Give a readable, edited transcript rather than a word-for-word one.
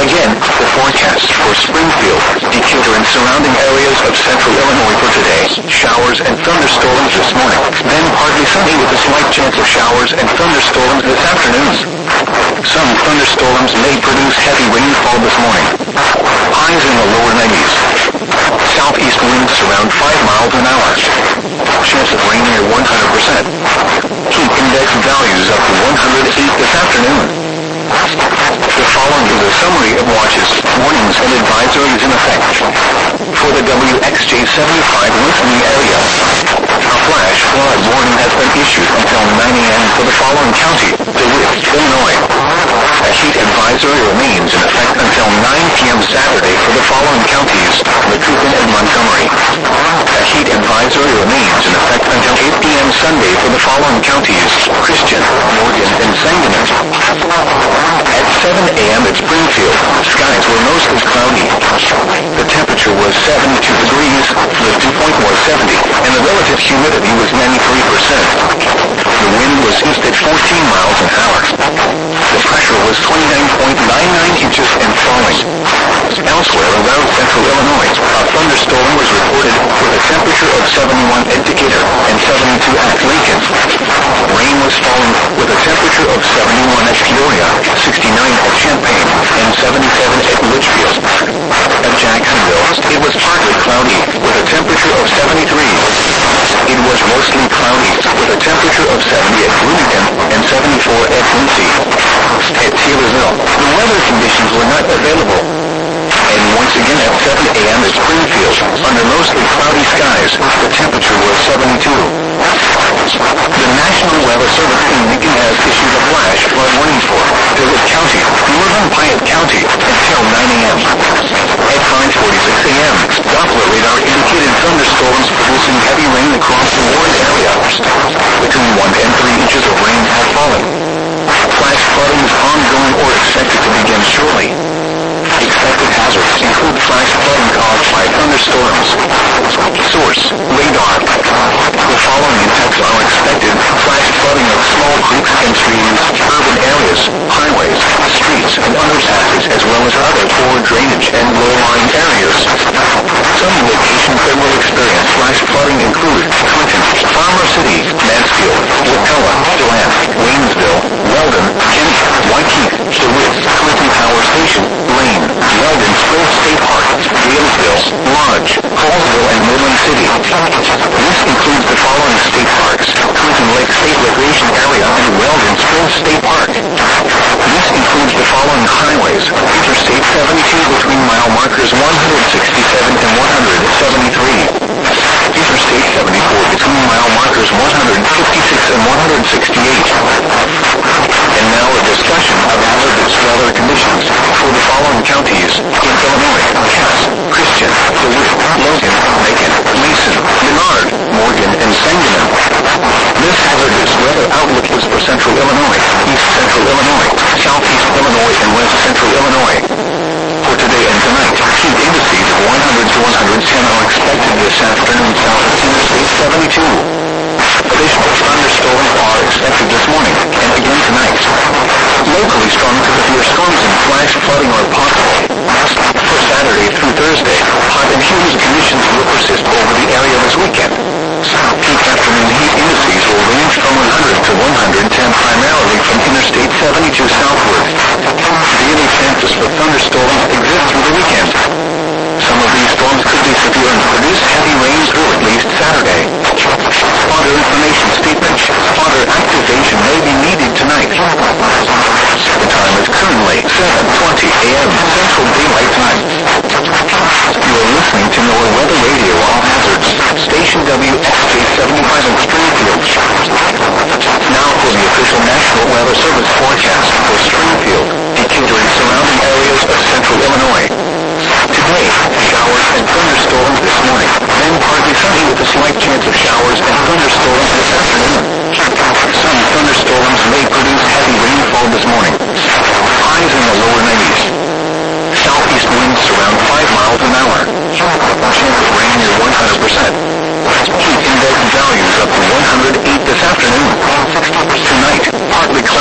Again, the forecast for Springfield, Decatur, and surrounding areas of central Illinois for today. Showers and thunderstorms this morning. Then partly sunny with a slight chance of showers and thunderstorms this afternoon. Some thunderstorms may produce heavy rainfall this morning. Highs in the lower 90s. Southeast winds around 5 miles an hour. Chance of rain near 100%. Heat index values up to 108 this afternoon. The following is a summary of watches, warnings, and advisories in effect. For the WXJ75 listening area, a flash flood warning has been issued until 9 a.m. for the following county, DeWitt, Illinois. A heat advisory remains in effect until 9 p.m. Saturday for the following counties, Macoupin and Montgomery. A heat advisory remains in effect until 8 p.m. Sunday for the following counties, Christian, Morgan, and Sangamon. At 7 a.m. at Springfield, skies were mostly cloudy. The temperature was 72 degrees, the dew point was 70, and the relative humidity was 93%. The wind was east at 14 miles an hour. The pressure was 29.99 inches and falling. Elsewhere around central Illinois, a thunderstorm was reported with a temperature of 71 at Decatur and 72 at Lincoln. Rain was falling with a temperature of 71 at Peoria, 69 at Champaign, and 77 at Litchfield. At Jacksonville, it was partly cloudy with a temperature of 73. It was mostly cloudy with a temperature of 70 at Bloomington and 74 at Quincy. At Taylorville, the weather conditions were not available. And once again at 7 a.m. at Springfield, under mostly cloudy skies, the temperature was 72. The National Weather Service in Lincoln has issued a flash flood warning for DeWitt County, northern Piatt County, until 9 a.m. At 5:46 a.m., Doppler radar indicated thunderstorms producing heavy rain across the Warren area. Between 1 and 3 inches of rain have fallen. Flash flooding is ongoing or expected to begin shortly. Expected hazards include flash flooding caused by thunderstorms. Source, radar. The following impacts are expected: flash flooding of small creeks and streams, urban areas, highways, streets, and underpasses, as well as other poor drainage and low-lying areas. Some locations that will experience flash flooding include Clinton, Farmer City, Mansfield, Wapella, DeLand, Waynesville, Weldon, Kent, Waikiki, DeWitt, Clinton Power Station, Lane, Weldon, Springs State Park, Galesville, Lodge, Hallsville, and Midland City. This includes the following state parks: Clinton Lake State Recreation Area and Weldon Springs State Park. This includes the following highways: Interstate 72 between mile markers 167 and 173. Interstate 74 between mile markers 156 and 168. And now a discussion of hazardous weather conditions for the following counties in Illinois: Cass, Christian, DeWitt, Logan, Macon, Mason, Menard, Morgan, and Sangamon. This hazardous weather outlook is for central Illinois, east central Illinois, southeast Illinois, and west central Illinois. For today and tonight, heat indices of 100 to 110 are expected this afternoon south of Interstate 72. Additional thunderstorms are expected this morning and again tonight. Locally strong to severe storms and flash flooding are possible. For Saturday through Thursday, hot and humid conditions will persist over the area this weekend. Peak afternoon heat indices will range from 100 to 110 primarily from Interstate 72 southward. Daily chances for thunderstorms exist through the weekend. Some of these storms could be severe and produce heavy rain through at least Saturday. Spotter information statement. Spotter activation may be needed tonight. The time is currently 7:20 a.m. Central Daylight Time. You are listening to NOAA Weather Radio All Hazards, Station WXJ75 in Springfield. Now for the official National Weather Service forecast for Springfield, Decatur, and surrounding areas of central Illinois. Today, showers and thunderstorms this morning, then partly sunny with a slight chance of showers and thunderstorms this afternoon.